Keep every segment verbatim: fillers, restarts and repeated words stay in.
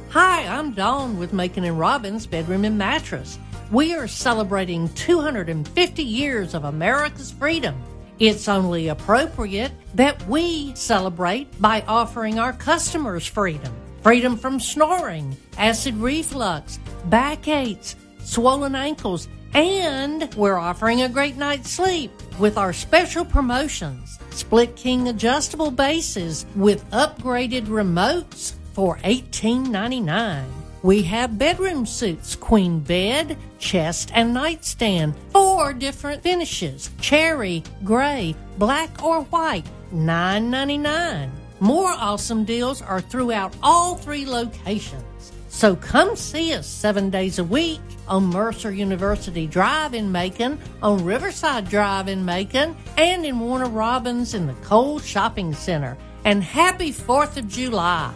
Hi, I'm Dawn with Macon and Robbins Bedroom and Mattress. We are celebrating two hundred fifty years of America's freedom. It's only appropriate that we celebrate by offering our customers freedom. Freedom from snoring, acid reflux, backaches, swollen ankles, and we're offering a great night's sleep with our special promotions. Split King adjustable bases with upgraded remotes for eighteen ninety-nine. We have bedroom suits, queen bed, chest, and nightstand, four different finishes, cherry, gray, black, or white, nine ninety-nine. More awesome deals are throughout all three locations. So come see us seven days a week on Mercer University Drive in Macon, on Riverside Drive in Macon, and in Warner Robins in the Cole Shopping Center. And happy fourth of July.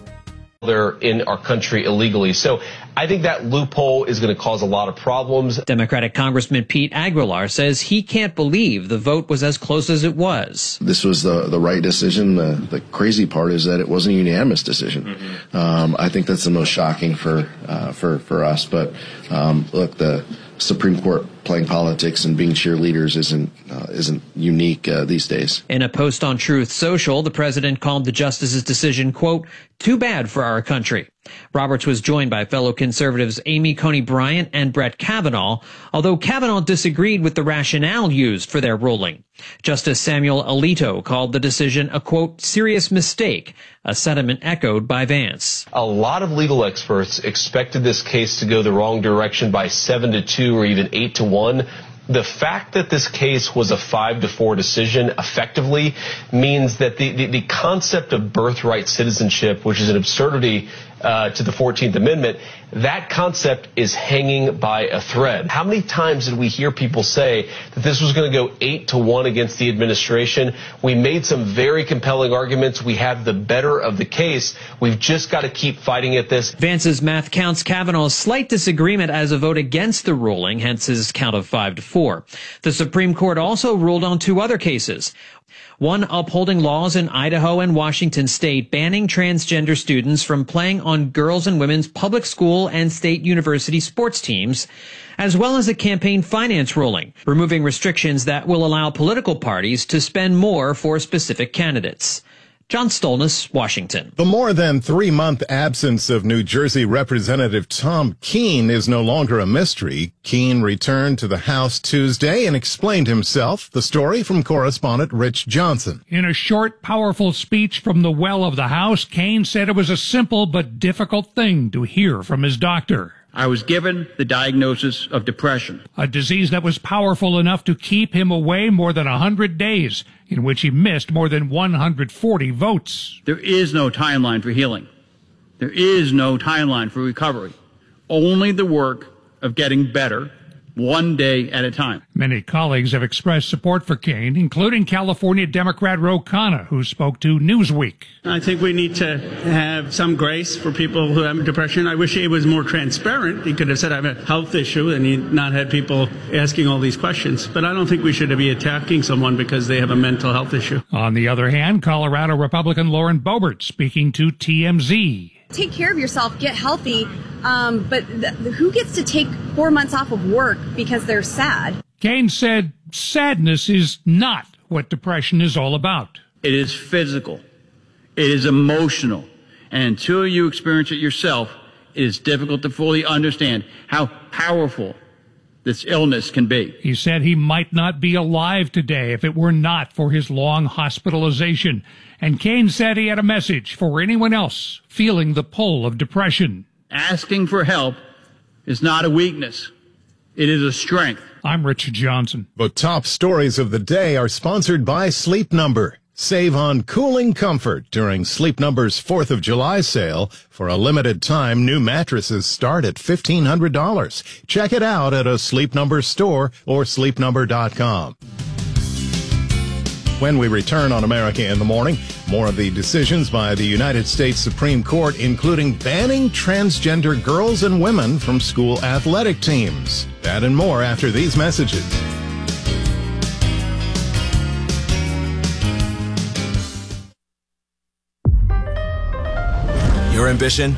They're in our country illegally. So I think that loophole is going to cause a lot of problems. Democratic Congressman Pete Aguilar says he can't believe the vote was as close as it was. This was the the right decision. The, the crazy part is that it wasn't a unanimous decision. Mm-hmm. Um, I think that's the most shocking for uh, for for us. But um, look, the Supreme Court playing politics and being cheerleaders isn't uh, isn't unique uh, these days. In a post on Truth Social, the president called the justice's decision, quote, too bad for our country. Roberts was joined by fellow conservatives Amy Coney Bryant and Brett Kavanaugh, although Kavanaugh disagreed with the rationale used for their ruling. Justice Samuel Alito called the decision a, quote, serious mistake, a sentiment echoed by Vance. A lot of legal experts expected this case to go the wrong direction by seven to two or even eight to one. The fact that this case was a five to four decision effectively means that the, the, the concept of birthright citizenship, which is an absurdity uh, to the fourteenth Amendment, that concept is hanging by a thread. How many times did we hear people say that this was going to go eight to one against the administration? We made some very compelling arguments. We have the better of the case. We've just got to keep fighting at this. Vance's math counts Kavanaugh's slight disagreement as a vote against the ruling, hence his count of five to four. The Supreme Court also ruled on two other cases. One upholding laws in Idaho and Washington state banning transgender students from playing on girls' and women's public school and state university sports teams, as well as a campaign finance ruling, removing restrictions that will allow political parties to spend more for specific candidates. John Stolness, Washington. The more than three-month absence of New Jersey Representative Tom Keene is no longer a mystery. Keene returned to the House Tuesday and explained himself. The story from correspondent Rich Johnson. In a short, powerful speech from the well of the House, Keene said it was a simple but difficult thing to hear from his doctor. I was given the diagnosis of depression, a disease that was powerful enough to keep him away more than one hundred days, in which he missed more than one hundred forty votes. There is no timeline for healing. There is no timeline for recovery. Only the work of getting better, one day at a time. Many colleagues have expressed support for Keene, including California Democrat Ro Khanna, who spoke to Newsweek. I think we need to have some grace for people who have depression. I wish it was more transparent. He could have said I have a health issue and he not had people asking all these questions. But I don't think we should be attacking someone because they have a mental health issue. On the other hand, Colorado Republican Lauren Boebert speaking to T M Z. Take care of yourself, get healthy, um, but th- who gets to take four months off of work because they're sad? Keene said sadness is not what depression is all about. It is physical. It is emotional. And until you experience it yourself, it is difficult to fully understand how powerful this illness can be. He said he might not be alive today if it were not for his long hospitalization. And Keene said he had a message for anyone else feeling the pull of depression. Asking for help is not a weakness. It is a strength. I'm Richard Johnson. The top stories of the day are sponsored by Sleep Number. Save on cooling comfort during Sleep Number's fourth of July sale. For a limited time, new mattresses start at fifteen hundred dollars. Check it out at a Sleep Number store or sleep number dot com. When we return on America in the Morning, more of the decisions by the United States Supreme Court, including banning transgender girls and women from school athletic teams. That and more after these messages. Your ambition?